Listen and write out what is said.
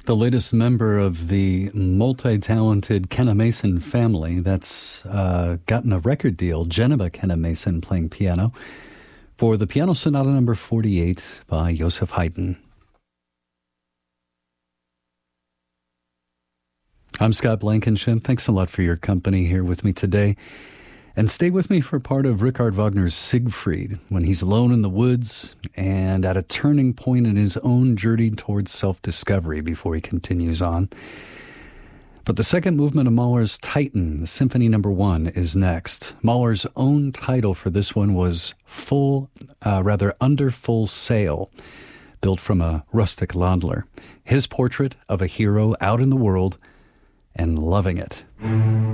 The latest member of the multi-talented Kenna Mason family that's gotten a record deal, Geneva Kenna Mason playing piano for the Piano Sonata number 48 by Joseph Haydn. I'm Scott Blankenship. Thanks a lot for your company here with me today. And stay with me for part of Richard Wagner's Siegfried, when he's alone in the woods and at a turning point in his own journey towards self-discovery before he continues on. But the second movement of Mahler's Titan, the Symphony No. 1, is next. Mahler's own title for this one was Under Full Sail, built from a rustic landler. His portrait of a hero out in the world and loving it.